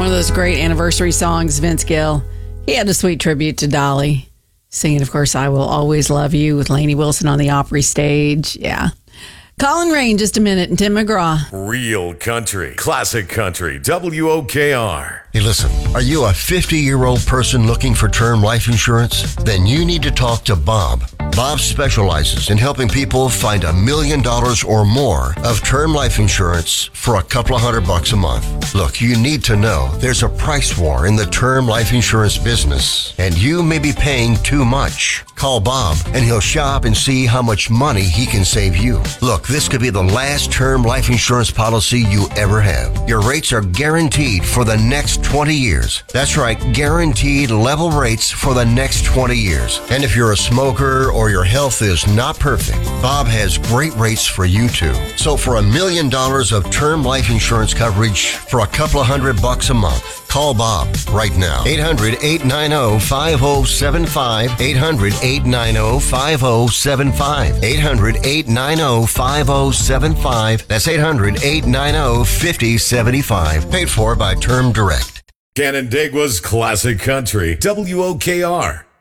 one of those great anniversary songs, Vince Gill. He had a sweet tribute to Dolly, singing, of course, I Will Always Love You with Lainey Wilson on the Opry stage. Yeah. Colin Rain, just a minute, and Tim McGraw. Real country, classic country, WOKR. Hey, listen, are you a 50-year-old person looking for term life insurance? Then you need to talk to Bob. Bob specializes in helping people find $1 million or more of term life insurance for a couple of $100 a month. Look, you need to know there's a price war in the term life insurance business, and you may be paying too much. Call Bob, and he'll shop and see how much money he can save you. Look, this could be the last term life insurance policy you ever have. Your rates are guaranteed for the next 20 years. That's right, guaranteed level rates for the next 20 years. And if you're a smoker or your health is not perfect, Bob has great rates for you too. So for $1 million of term life insurance coverage for a couple of $100 a month, call Bob right now. 800-890-5075. 800-890-5075. 800-890-5075. That's 800-890-5075. Paid for by Term Direct. Canandaigua's classic country, WOKR.